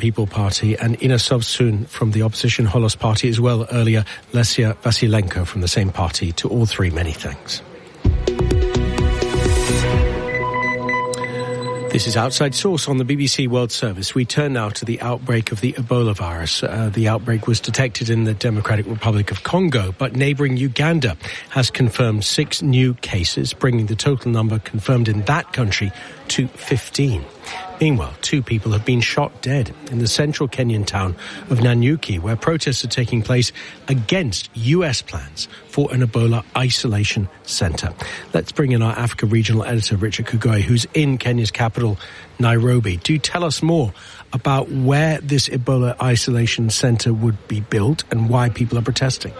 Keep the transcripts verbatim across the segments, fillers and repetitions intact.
People Party, and Ina Sovsun from the opposition Holos Party, as well earlier Lesia Vasilenko from the same party. To all three, many thanks. This is Outside Source on the B B C World Service. We turn now to the outbreak of the Ebola virus. Uh, the outbreak was detected in the Democratic Republic of Congo, but neighbouring Uganda has confirmed six new cases, bringing the total number confirmed in that country to fifteen. Meanwhile, two people have been shot dead in the central Kenyan town of Nanyuki, where protests are taking place against U S plans for an Ebola isolation centre. Let's bring in our Africa regional editor, Richard Kugoy, who's in Kenya's capital, Nairobi. Do tell us more about where this Ebola isolation centre would be built and why people are protesting.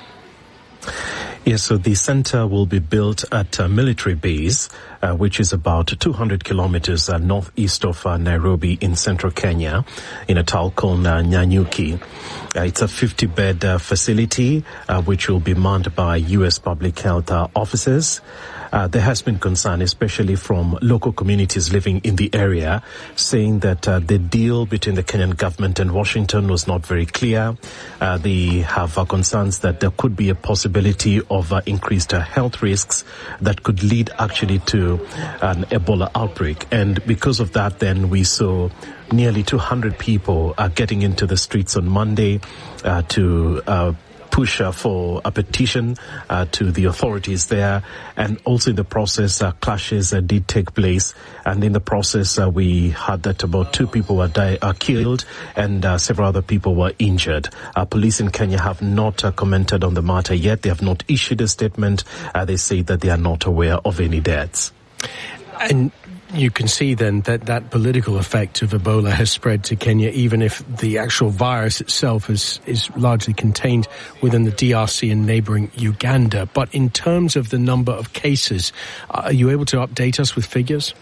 Yes, so the center will be built at a military base, uh, which is about two hundred kilometers uh, northeast of uh, Nairobi in central Kenya, in a town called uh, Nanyuki. Uh, it's a fifty-bed uh, facility, uh, which will be manned by U S public health uh, officers. Uh, there has been concern, especially from local communities living in the area, saying that uh, the deal between the Kenyan government and Washington was not very clear. Uh, they have uh, concerns that there could be a possibility of uh, increased uh, health risks that could lead actually to an Ebola outbreak. And because of that, then we saw nearly two hundred people uh, getting into the streets on Monday uh, to uh, push uh, for a petition uh, to the authorities there, and also in the process uh, clashes uh, did take place, and in the process uh, we heard that about two people were die- uh, killed and uh, several other people were injured. Uh, police in Kenya have not uh, commented on the matter yet. They have not issued a statement. Uh, they say that they are not aware of any deaths. And you can see then that that political effect of Ebola has spread to Kenya, even if the actual virus itself is, is largely contained within the D R C and neighbouring Uganda. But in terms of the number of cases, are you able to update us with figures?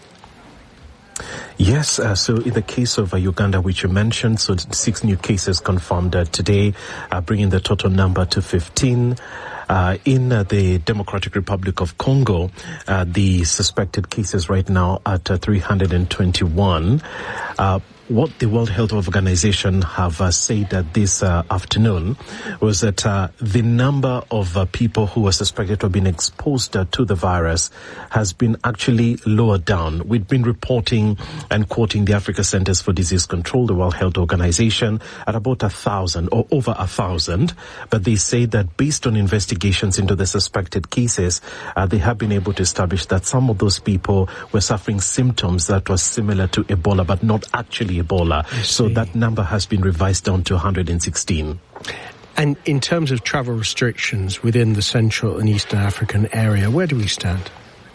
Yes, uh, so in the case of uh, Uganda, which you mentioned, so six new cases confirmed uh, today, uh, bringing the total number to fifteen. Uh, in uh, the Democratic Republic of Congo, uh, the suspected cases right now at uh, three hundred twenty-one. Uh, what the World Health Organization have uh, said uh, this uh, afternoon was that uh, the number of uh, people who are suspected to have been exposed uh, to the virus has been actually lowered down. We've been reporting and quoting the Africa Centers for Disease Control, the World Health Organization, at about a thousand or over a thousand. But they say that based on investigations into the suspected cases, uh, they have been able to establish that some of those people were suffering symptoms that were similar to Ebola, but not actually Ebola. So that number has been revised down to one hundred sixteen. And in terms of travel restrictions within the Central and Eastern African area, where do we stand?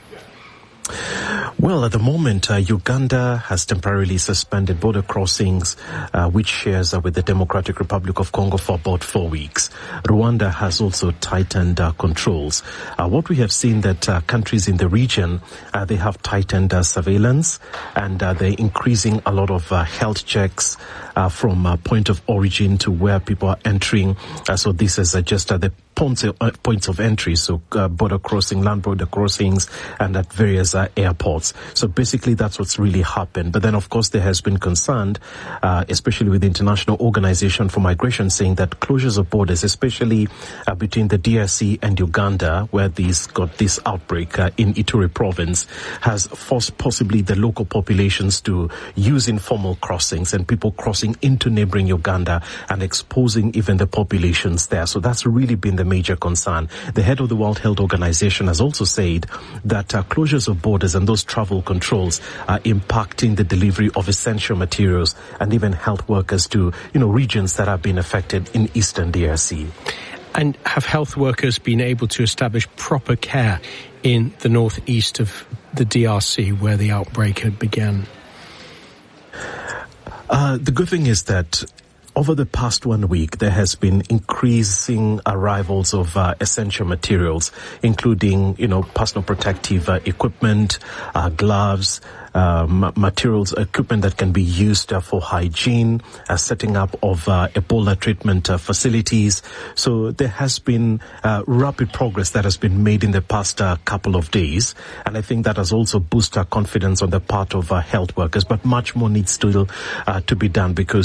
Well, at the moment, uh, Uganda has temporarily suspended border crossings, uh, which shares uh, with the Democratic Republic of Congo for about four weeks. Rwanda has also tightened uh, controls. Uh, what we have seen that uh, countries in the region, uh, they have tightened uh, surveillance, and uh, they're increasing a lot of uh, health checks uh, from uh, point of origin to where people are entering. Uh, so this is uh, just uh, the points of, uh, points of entry, so uh, border crossing, land border crossings, and at various uh, airports. So basically that's what's really happened. But then, of course, there has been concern, uh, especially with the International Organization for Migration, saying that closures of borders, especially uh, between the D R C and Uganda, where these got this outbreak uh, in Ituri province, has forced possibly the local populations to use informal crossings and people crossing into neighboring Uganda and exposing even the populations there. So that's really been the major concern. The head of the World Health Organization has also said that uh, closures of borders and those travel controls are impacting the delivery of essential materials and even health workers to, you know, regions that have been affected in eastern D R C. And have health workers been able to establish proper care in the northeast of the D R C where the outbreak had begun? Uh, the good thing is that over the past one week, there has been increasing arrivals of uh, essential materials, including, you know, personal protective uh, equipment, uh, gloves, uh, materials, equipment that can be used uh, for hygiene, uh, setting up of uh, Ebola treatment uh, facilities. So there has been uh, rapid progress that has been made in the past uh, couple of days. And I think that has also boosted confidence on the part of uh, health workers. But much more needs still uh, to be done, because